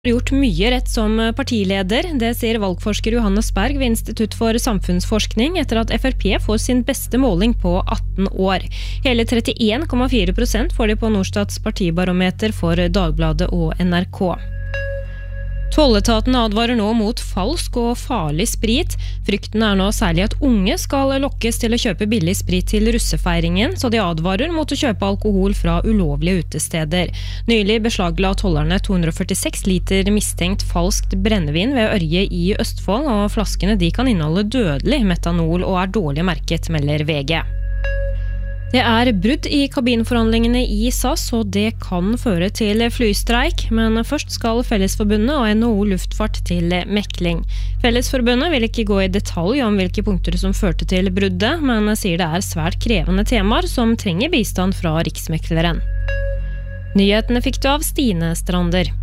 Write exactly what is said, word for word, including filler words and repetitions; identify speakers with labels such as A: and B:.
A: Har gjort mye rett som partileder, det sier valgforsker Johannes Berg ved Institutt for samfunnsforskning etter at F R P får sin beste måling på atten år. Hele trettien komma fire prosent får de på Norstats partibarometer for Dagbladet og N R K. Tolletaten advarer nå mot falsk og farlig sprit. Frykten er nå særlig at unge skal lokkes til å kjøpe billig sprit til russefeiringen, så de advarer mot å kjøpe alkohol fra ulovlige utesteder. Nylig beslagla tollerne to hundre og førtiseks liter mistenkt falskt brennevin ved Ørje i Østfold, og flaskene de kan inneholde dødelig metanol og er dårlig merket, melder V G. Det er brudd i kabinforhandlingene i S A S, og det kan føre til flystreik, men først skal Fellesforbundet og N H O Luftfart til mekling. Fellesforbundet vil ikke gå i detalj om hvilke punkter som førte til bruddet, men sier det er svært krevende temaer som trenger bistand fra Riksmekleren. Nyhetene fikk du av Stine Strander.